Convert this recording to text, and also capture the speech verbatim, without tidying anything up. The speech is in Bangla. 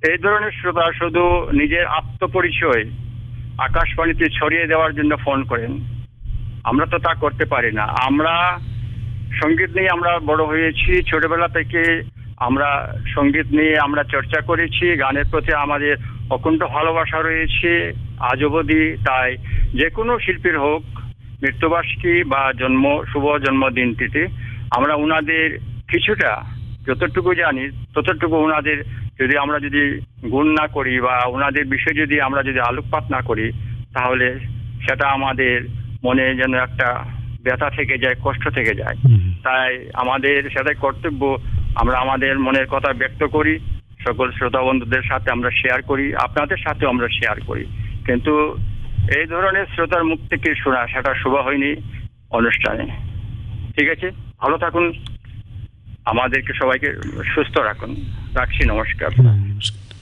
এই ধরনের শ্রোতা শুধু নিজের আত্মপরিচয় আকাশবাণীতে ছড়িয়ে দেওয়ার জন্য ফোন করেন। আমরা তো তা করতে পারি না। আমরা সঙ্গীত নিয়ে আমরা বড় হয়েছি, ছোটবেলা থেকে আমরা সঙ্গীত নিয়ে আমরা চর্চা করেছি, গানের প্রতি আমাদের অকুণ্ঠ ভালোবাসা রয়েছে আজ অবধি। তাই যে কোনো শিল্পীর হোক মৃত্যুবার্ষিকী বা জন্ম শুভ জন্মদিনটিতে আমরা উনাদের কিছুটা যতটুকু জানি ততটুকু উনাদের যদি আমরা যদি গুণ না করি বা উনাদের বিষয়ে যদি আমরা যদি আলোকপাত না করি, তাহলে সেটা আমাদের মনে যেন একটা ব্যথা থেকে যায়, কষ্ট থেকে যায়। তাই আমাদের সেটাই কর্তব্য, আমরা আমাদের মনের কথা ব্যক্ত করি, সকল শ্রোতা বন্ধুদের সাথে আমরা শেয়ার করি, আপনাদের সাথেও আমরা শেয়ার করি। কিন্তু এই ধরনের শ্রোতার মুখ থেকে শোনা সেটা শোভা হয়নি অনুষ্ঠানে। ঠিক আছে, ভালো থাকুন, আমাদেরকে সবাইকে সুস্থ রাখুন। রাখছি, নমস্কার।